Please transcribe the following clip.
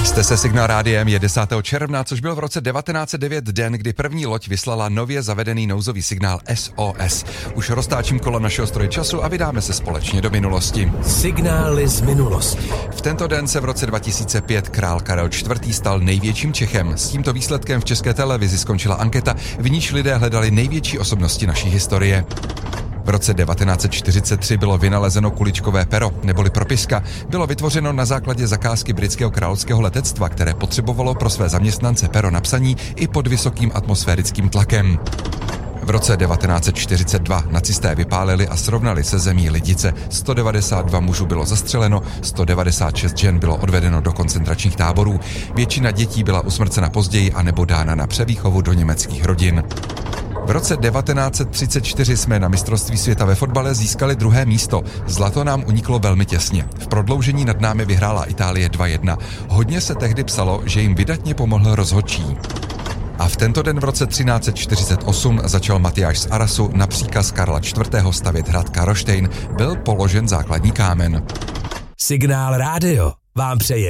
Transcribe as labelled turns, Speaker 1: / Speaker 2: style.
Speaker 1: Jste se Signál rádiem, je 10. června, což byl v roce 1909 den, kdy první loď vyslala nově zavedený nouzový signál SOS. Už roztáčím kola našeho stroje času a vydáme se společně do minulosti.
Speaker 2: Signály z minulosti.
Speaker 1: V tento den se v roce 2005 král Karel IV. Stal největším Čechem. S tímto výsledkem v České televizi skončila anketa, v níž lidé hledali největší osobnosti naší historie. V roce 1943 bylo vynalezeno kuličkové pero, neboli propiska. Bylo vytvořeno na základě zakázky britského královského letectva, které potřebovalo pro své zaměstnance pero na psaní i pod vysokým atmosférickým tlakem. V roce 1942 nacisté vypálili a srovnali se zemí Lidice. 192 mužů bylo zastřeleno, 196 žen bylo odvedeno do koncentračních táborů. Většina dětí byla usmrcena později a nebo dána na převýchovu do německých rodin. V roce 1934 jsme na mistrovství světa ve fotbale získali 2. místo. Zlato nám uniklo velmi těsně. V prodloužení nad námi vyhrála Itálie 2-1. Hodně se tehdy psalo, že jim vydatně pomohl rozhodčí. A v tento den v roce 1348 začal Matyáš z Arasu na příkaz Karla IV. Stavět hrad Karlštejn. Byl položen základní kámen.
Speaker 2: Signál rádio vám přeje